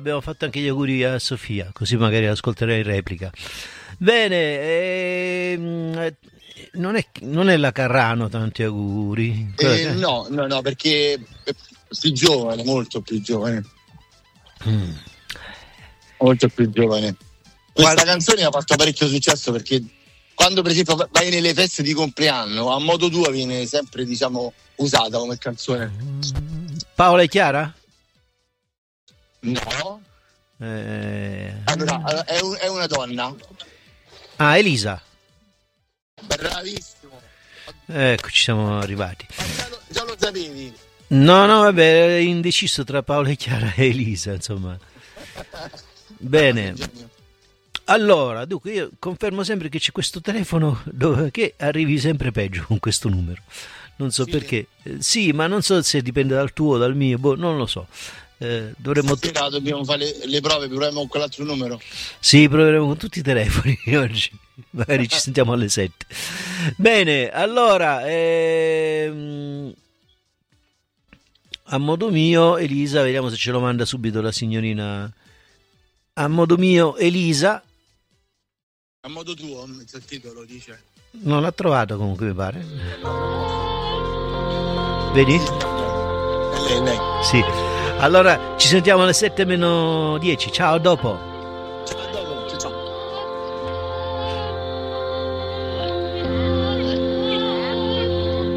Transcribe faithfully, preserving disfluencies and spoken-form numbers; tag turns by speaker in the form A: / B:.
A: abbiamo fatto anche gli auguri a Sofia, così magari ascolterai in replica. Bene, ehm, non, è, non è la Carrano, tanti auguri.
B: Eh, no, no, no, perché è più giovane, molto più giovane. Mm. Molto più giovane. Questa Qual- canzone ha fatto parecchio successo perché quando per esempio vai nelle feste di compleanno, a modo tuo viene sempre, diciamo, usata come canzone.
A: Paola e Chiara?
B: No.
A: Eh...
B: Allora, è, un, è una donna.
A: Ah, Elisa.
B: Bravissimo.
A: Ecco, ci siamo arrivati.
B: Ma già lo, già lo sapevi?
A: No, no, vabbè, è indeciso tra Paola e Chiara e Elisa, insomma. Bene. Allora, dunque, io confermo sempre che c'è questo telefono dove, che arrivi sempre peggio con questo numero. Non so sì. perché. Eh, sì, ma non so se dipende dal tuo o dal mio, boh, non lo so. Eh, dovremmo
B: Stasera dobbiamo fare le, le prove, proviamo con quell'altro numero.
A: Sì, proveremo con tutti i telefoni oggi. Magari ci sentiamo alle sette. Bene, allora ehm, a modo mio, Elisa, vediamo se ce lo manda subito la signorina. A modo mio, Elisa.
B: A modo tuo, il titolo dice.
A: Non l'ha trovato comunque, mi pare. Vedi?
B: È lei, lei.
A: Sì. Allora ci sentiamo alle sette meno dieci. Ciao, a dopo.